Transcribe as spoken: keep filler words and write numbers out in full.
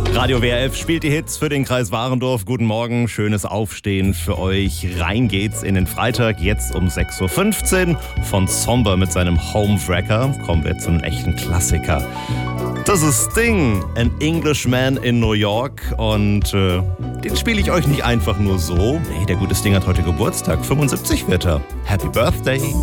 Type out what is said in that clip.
Radio W R F spielt die Hits für den Kreis Warendorf. Guten Morgen, schönes Aufstehen für euch. Rein geht's in den Freitag, jetzt um sechs Uhr fünfzehn. Von Somber mit seinem Homewrecker kommen wir zu einem echten Klassiker. Das ist Sting, An Englishman in New York. Und äh, den spiele ich euch nicht einfach nur so. Nee, der gute Sting hat heute Geburtstag. fünfundsiebzig wird er. Happy Birthday!